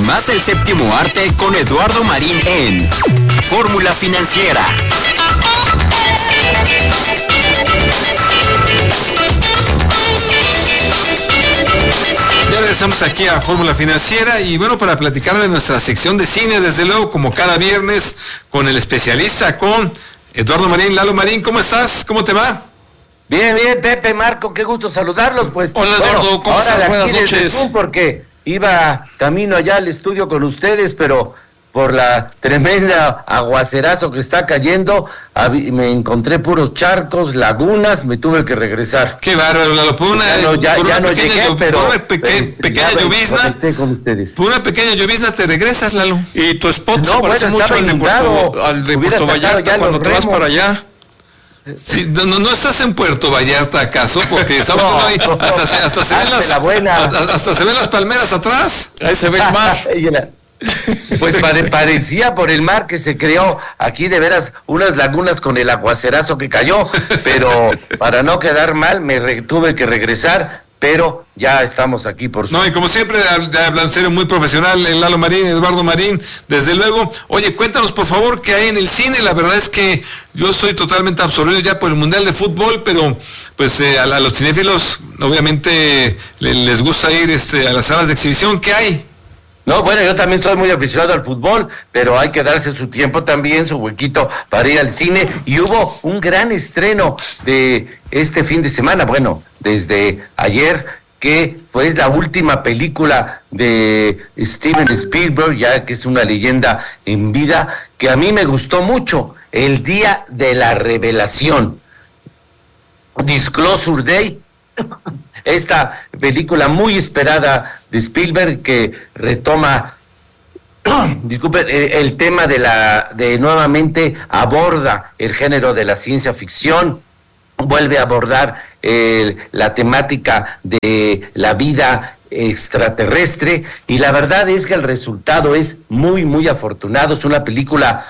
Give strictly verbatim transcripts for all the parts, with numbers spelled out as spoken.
más del séptimo arte con Eduardo Marín en Fórmula Financiera. Ya regresamos aquí a Fórmula Financiera y bueno, para platicar de nuestra sección de cine, desde luego, como cada viernes, con el especialista, con Eduardo Marín. Lalo Marín, ¿cómo estás? ¿Cómo te va? Bien, bien, Pepe, Marco, qué gusto saludarlos, pues. Hola, Eduardo, bueno, ¿cómo estás? Buenas noches. Zoom porque iba camino allá al estudio con ustedes, pero por la tremenda aguacerazo que está cayendo, me encontré puros charcos, lagunas, me tuve que regresar. Qué bárbaro, Lalo, por una, ya no, ya, por ya una no pequeña, llegué, pero, por una peque, pero, pequeña llovizna, con ustedes. por una pequeña llovizna te regresas, Lalo. Y tu spot no, se parece bueno, mucho al de Puerto, al de Puerto Vallarta cuando te vas para allá. Sí, no, no estás en Puerto Vallarta, ¿acaso? Porque estamos no, ahí, hasta, no, se, hasta, se ven las, hasta, hasta se ven las palmeras atrás. Ahí se ve el mar. Pues pare, parecía por el mar que se creó aquí de veras unas lagunas con el aguacerazo que cayó, pero para no quedar mal me re, tuve que regresar, pero ya estamos aquí por su... No, y como siempre, hablan en serio, muy profesional, el Lalo Marín, Eduardo Marín, desde luego. Oye, cuéntanos por favor qué hay en el cine. La verdad es que yo estoy totalmente absorbido ya por el Mundial de Fútbol, pero pues eh, a, a los cinéfilos obviamente le, les gusta ir este, a las salas de exhibición. ¿Qué hay? No, bueno, yo también estoy muy aficionado al fútbol, pero hay que darse su tiempo también, su huequito para ir al cine. Y hubo un gran estreno de este fin de semana, bueno, desde ayer, que fue la última película de Steven Spielberg, ya que es una leyenda en vida, que a mí me gustó mucho, El Día de la Revelación, Disclosure Day. Esta película muy esperada de Spielberg que retoma, disculpen, el, el tema de la, de nuevamente aborda el género de la ciencia ficción, vuelve a abordar el, la temática de la vida extraterrestre y la verdad es que el resultado es muy, muy afortunado. Es una película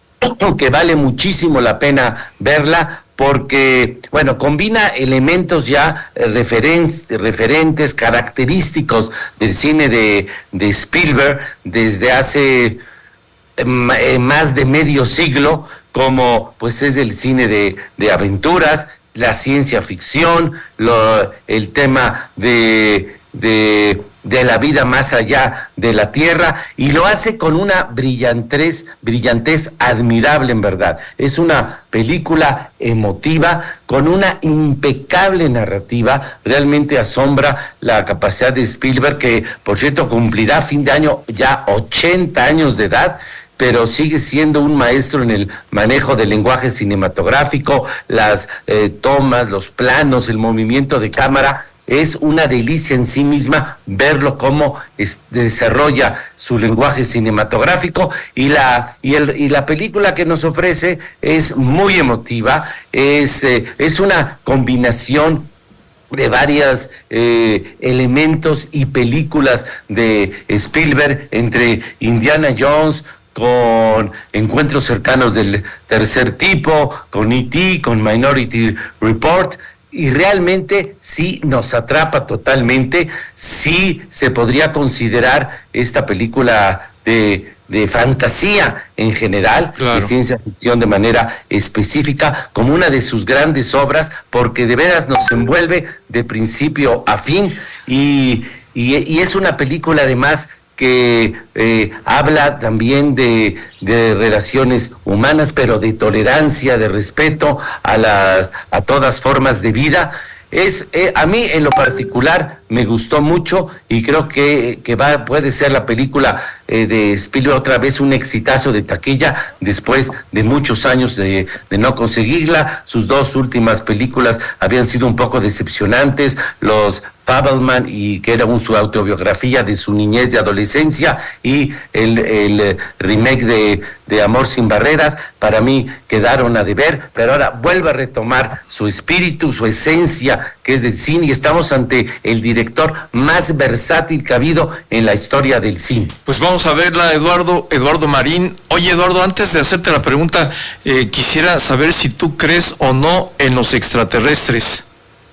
que vale muchísimo la pena verla, porque, bueno, combina elementos ya eh, referen referentes, característicos del cine de, de Spielberg desde hace eh, más de medio siglo, como pues es el cine de, de aventuras, la ciencia ficción, lo, el tema de... de de la vida más allá de la Tierra, y lo hace con una brillantez, brillantez admirable en verdad. Es una película emotiva, con una impecable narrativa, realmente asombra la capacidad de Spielberg, que por cierto cumplirá a fin de año ya ochenta años de edad, pero sigue siendo un maestro en el manejo del lenguaje cinematográfico, las eh, tomas, los planos, el movimiento de cámara. Es una delicia en sí misma verlo cómo es, desarrolla su lenguaje cinematográfico y la y el y la película que nos ofrece es muy emotiva, es eh, es una combinación de varios eh, elementos y películas de Spielberg, entre Indiana Jones, con Encuentros cercanos del tercer tipo, con E T, con Minority Report. Y realmente sí nos atrapa totalmente, sí se podría considerar esta película de, de fantasía en general, claro, de ciencia ficción de manera específica, como una de sus grandes obras, porque de veras nos envuelve de principio a fin, y, y, y es una película además que eh, habla también de, de relaciones humanas, pero de tolerancia, de respeto a las a todas formas de vida. Es eh, a mí en lo particular me gustó mucho y creo que, que va puede ser la película eh, de Spielberg otra vez un exitazo de taquilla después de muchos años de, de no conseguirla. Sus dos últimas películas habían sido un poco decepcionantes, los Fabelman, y que era un, su autobiografía de su niñez y adolescencia, y el, el remake de, de Amor sin barreras, para mí quedaron a deber, pero ahora vuelve a retomar su espíritu, su esencia, que es del cine, y estamos ante el director más versátil que ha habido en la historia del cine. Pues vamos a verla, Eduardo, Eduardo Marín. Oye, Eduardo, antes de hacerte la pregunta, eh, quisiera saber si tú crees o no en los extraterrestres.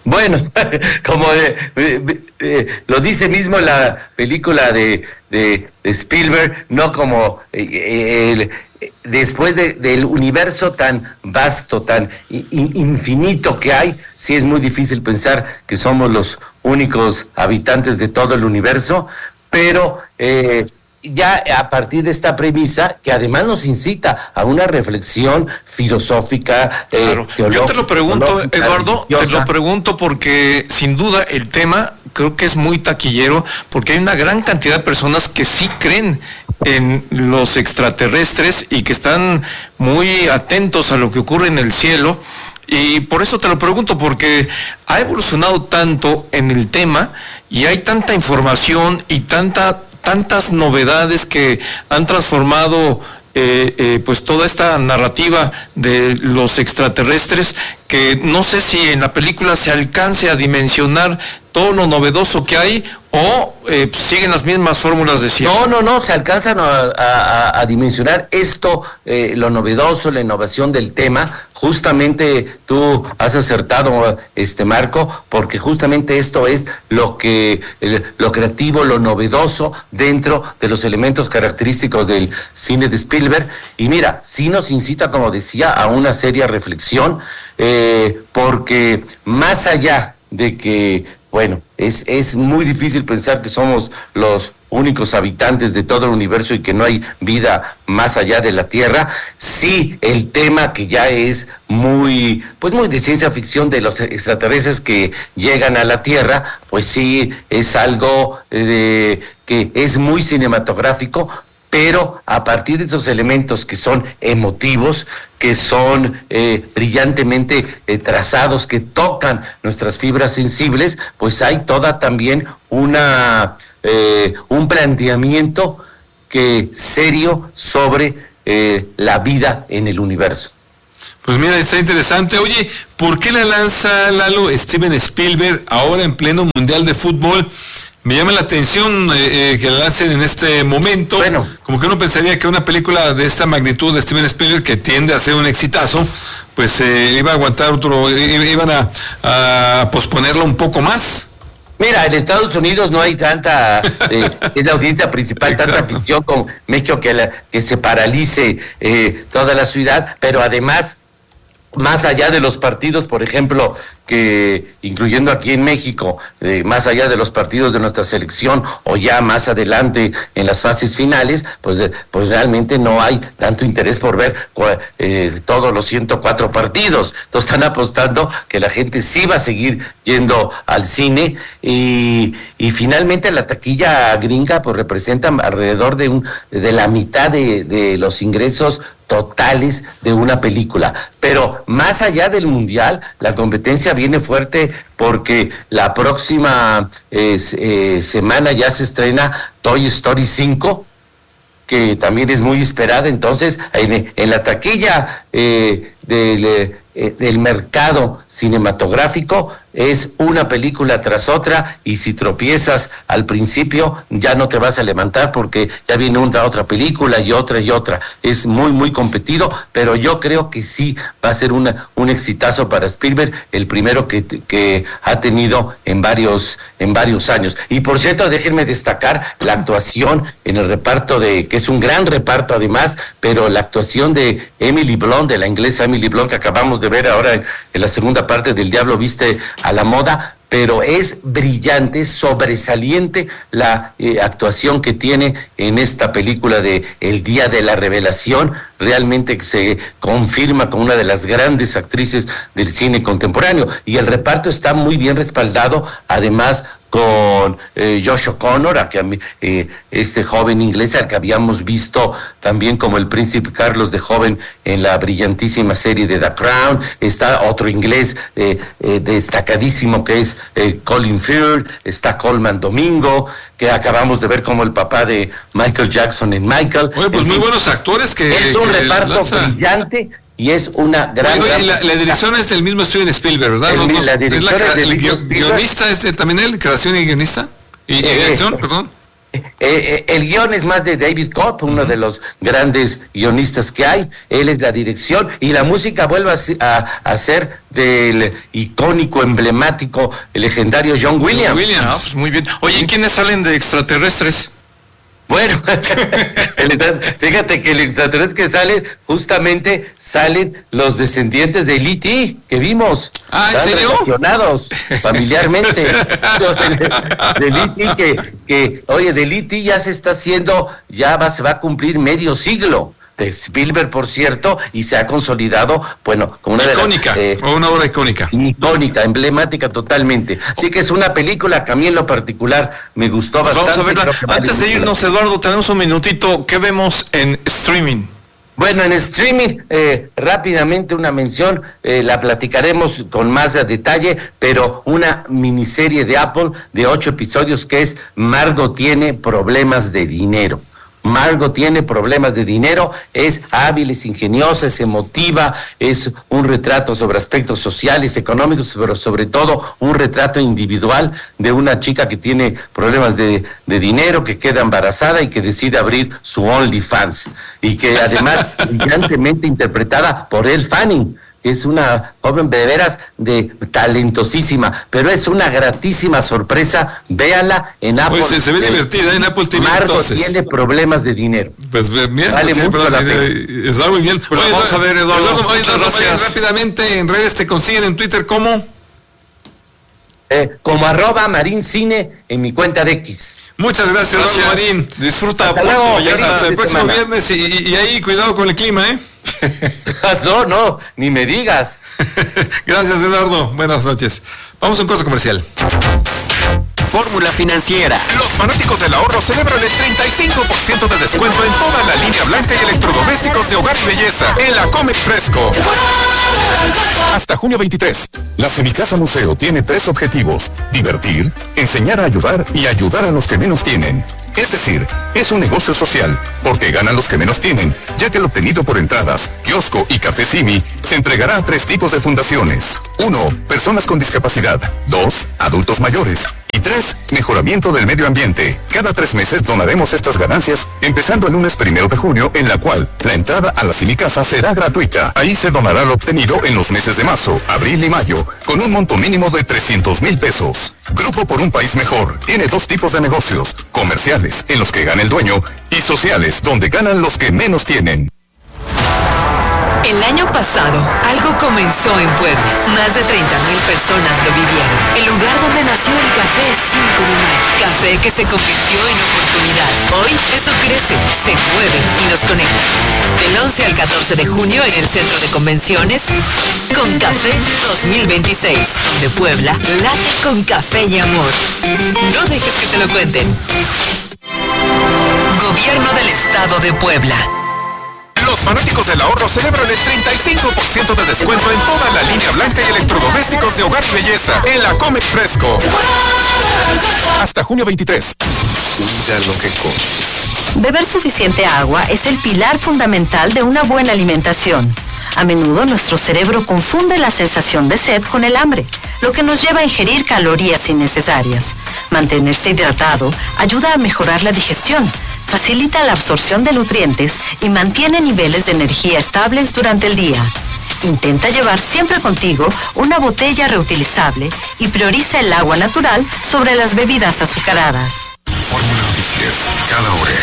Bueno, como de, de, de, lo dice mismo la película de, de, de Spielberg, no como eh, el, después de, del universo tan vasto, tan in, infinito que hay, sí es muy difícil pensar que somos los únicos habitantes de todo el universo, pero eh, ya a partir de esta premisa, que además nos incita a una reflexión filosófica, claro. eh, Yo te lo pregunto, Eduardo, religiosa. Te lo pregunto porque sin duda el tema creo que es muy taquillero, porque hay una gran cantidad de personas que sí creen en los extraterrestres y que están muy atentos a lo que ocurre en el cielo. Y por eso te lo pregunto, porque ha evolucionado tanto en el tema y hay tanta información y tanta tantas novedades que han transformado eh, eh, pues toda esta narrativa de los extraterrestres, que no sé si en la película se alcance a dimensionar todo lo novedoso que hay o eh, siguen las mismas fórmulas de siempre. No, no, no, se alcanzan a, a, a dimensionar esto, eh, lo novedoso, la innovación del tema. Justamente tú has acertado, este Marco, porque justamente esto es lo que, eh, lo creativo, lo novedoso dentro de los elementos característicos del cine de Spielberg. Y mira, sí nos incita, como decía, a una seria reflexión, eh, porque más allá de que bueno, es, es muy difícil pensar que somos los únicos habitantes de todo el universo y que no hay vida más allá de la Tierra. Sí, el tema que ya es muy, pues muy de ciencia ficción de los extraterrestres que llegan a la Tierra, pues sí, es algo de, que es muy cinematográfico, pero a partir de esos elementos que son emotivos, que son eh, brillantemente eh, trazados, que tocan nuestras fibras sensibles, pues hay toda también una eh, un planteamiento que serio sobre eh, la vida en el universo. Pues mira, está interesante. Oye, ¿por qué la lanza, Lalo, Steven Spielberg ahora en pleno Mundial de Fútbol? Me llama la atención eh, eh, que la lancen en este momento. Bueno, como que uno pensaría que una película de esta magnitud de Steven Spielberg, que tiende a ser un exitazo, pues eh, iba a aguantar otro, iban a, a posponerla un poco más. Mira, en Estados Unidos no hay tanta, eh, es la audiencia principal, tanta afición con México que, la, que se paralice eh, toda la ciudad, pero además, más allá de los partidos, por ejemplo, que incluyendo aquí en México, eh, más allá de los partidos de nuestra selección o ya más adelante en las fases finales, pues, de, pues realmente no hay tanto interés por ver eh, todos los ciento cuatro partidos. Entonces están apostando que la gente sí va a seguir yendo al cine y, y finalmente la taquilla gringa pues representa alrededor de, un, de la mitad de, de los ingresos totales de una película. Pero más allá del mundial, la competencia viene fuerte porque la próxima eh, eh, semana ya se estrena Toy Story cinco, que también es muy esperada. Entonces, en, en la taquilla eh, del, eh, del mercado cinematográfico es una película tras otra, y si tropiezas al principio ya no te vas a levantar porque ya viene una otra película y otra y otra. Es muy muy competido, pero yo creo que sí va a ser una un exitazo para Spielberg, el primero que, que ha tenido en varios en varios años. Y por cierto, déjenme destacar la actuación en el reparto, de que es un gran reparto además, pero la actuación de Emily Blunt, de la inglesa Emily Blunt, que acabamos de ver ahora en, en la segunda parte del Diablo Viste a la Moda, pero es brillante, sobresaliente la eh, actuación que tiene en esta película de El Día de la Revelación. Realmente se confirma como una de las grandes actrices del cine contemporáneo, y el reparto está muy bien respaldado, además con eh, Josh O'Connor, a que, eh, este joven inglés al que habíamos visto también como el príncipe Carlos de joven en la brillantísima serie de The Crown. Está otro inglés eh, eh, destacadísimo que es eh, Colin Firth, está Colman Domingo, que acabamos de ver como el papá de Michael Jackson en Michael. Oye, pues en muy fin, buenos actores que... Es un que reparto lanza. brillante. Y es una gran... Oye, gran... La, la dirección es del mismo Steven Spielberg, ¿verdad? El, no, la dirección es la, es del el mismo guio, guionista es de, también él, creación y guionista. Y, eh, y dirección, perdón. Eh, eh, el guión es más de David Kopp, uno uh-huh. de los grandes guionistas que hay. Él es la dirección y la música vuelve a, a, a ser del icónico, emblemático, legendario John Williams. John Williams. Ah, pues muy bien. Oye, ¿y quiénes salen de extraterrestres? Bueno, fíjate que el extraterrestre que sale, justamente salen los descendientes de E T que vimos. Ah, ¿en serio? Relacionados familiarmente. Los de, de E T que, que, oye, de E T ya se está haciendo, ya va, se va a cumplir medio siglo. De Spielberg, por cierto, y se ha consolidado, bueno, como una icónica, de las, eh, o una obra icónica. Icónica, emblemática totalmente. Así que es una película que a mí en lo particular me gustó pues bastante. Vamos a verla. Antes de irnos, Eduardo, tenemos un minutito. ¿Qué vemos en streaming? Bueno, en streaming, eh, rápidamente una mención, eh, la platicaremos con más detalle, pero una miniserie de Apple de ocho episodios que es Margot tiene problemas de dinero. Margot tiene problemas de dinero, es hábil, es ingeniosa, es emotiva, es un retrato sobre aspectos sociales, económicos, pero sobre todo un retrato individual de una chica que tiene problemas de, de dinero, que queda embarazada y que decide abrir su OnlyFans, y que además brillantemente interpretada por Elle Fanning. Es una joven de veras de talentosísima, pero es una gratísima sorpresa. Véanla en Apple. Pues se, se ve de, divertida en Apple T V. Margot entonces tiene problemas de dinero. Pues mira, vale pues, mucho la pena. Está muy bien. Pues oye, vamos a ver, Eduardo. Eduardo oye, Eduardo, gracias. Rápidamente en redes te consiguen en Twitter ¿cómo? Eh, como arroba Marín Cine en mi cuenta de X. Muchas gracias, gracias. Eduardo Marín. Disfruta hasta, luego, hasta el próximo semana. viernes y, y, y ahí cuidado con el clima, ¿eh? No, no, ni me digas. Gracias, Eduardo. Buenas noches. Vamos a un corte comercial. Fórmula Financiera. Los fanáticos del ahorro celebran el treinta y cinco por ciento de descuento en toda la línea blanca y electrodomésticos de hogar y belleza en la Comex Fresco. Hasta junio veintitrés. La Semicasa Museo tiene tres objetivos: divertir, enseñar a ayudar y ayudar a los que menos tienen. Es decir, es un negocio social, porque ganan los que menos tienen, ya que el obtenido por entradas, kiosco y café Simi se entregará a tres tipos de fundaciones. Uno, personas con discapacidad. Dos, adultos mayores. Y tres, mejoramiento del medio ambiente. Cada tres meses donaremos estas ganancias, empezando el lunes primero de junio, en la cual la entrada a la Semicasa será gratuita. Ahí se donará lo obtenido en los meses de marzo, abril y mayo, con un monto mínimo de trescientos mil pesos. Grupo por un País Mejor tiene dos tipos de negocios: comerciales, en los que gana el dueño, y sociales, donde ganan los que menos tienen. El año pasado, algo comenzó en Puebla. Más de treinta mil personas lo vivieron. El lugar donde nació el café cinco de mayo. Café que se convirtió en oportunidad. Hoy eso crece, se mueve y nos conecta. Del once al catorce de junio en el Centro de Convenciones, Con Café dos mil veintiséis. De Puebla, late con café y amor. No dejes que te lo cuenten. Gobierno del Estado de Puebla. Los fanáticos del ahorro celebran el treinta y cinco por ciento de descuento en toda la línea blanca y electrodomésticos de hogar y belleza en la Comex Fresco. Hasta junio veintitrés. Cuida lo que comes. Beber suficiente agua es el pilar fundamental de una buena alimentación. A menudo nuestro cerebro confunde la sensación de sed con el hambre, lo que nos lleva a ingerir calorías innecesarias. Mantenerse hidratado ayuda a mejorar la digestión, facilita la absorción de nutrientes y mantiene niveles de energía estables durante el día. Intenta llevar siempre contigo una botella reutilizable y prioriza el agua natural sobre las bebidas azucaradas. Fórmula Noticias, cada hora.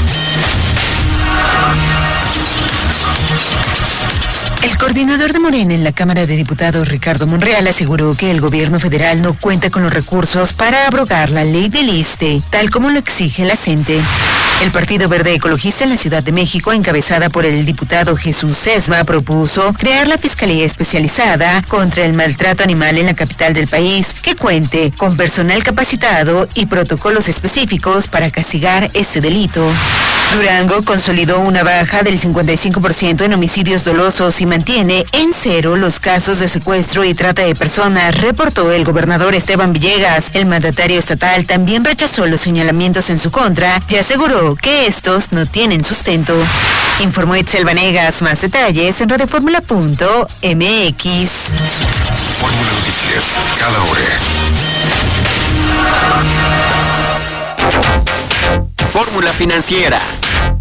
El coordinador de Morena en la Cámara de Diputados, Ricardo Monreal, aseguró que el gobierno federal no cuenta con los recursos para abrogar la ley del ISSSTE, tal como lo exige la CENTE. El Partido Verde Ecologista en la Ciudad de México, encabezada por el diputado Jesús Sesma, propuso crear la Fiscalía Especializada contra el Maltrato Animal en la capital del país, que cuente con personal capacitado y protocolos específicos para castigar este delito. Durango consolidó una baja del cincuenta y cinco por ciento en homicidios dolosos y mantiene en cero los casos de secuestro y trata de personas, reportó el gobernador Esteban Villegas. El mandatario estatal también rechazó los señalamientos en su contra y aseguró que estos no tienen sustento. Informó Itzel Vanegas. Más detalles en radioformula punto m x. Fórmula Noticias, cada hora. Fórmula Financiera.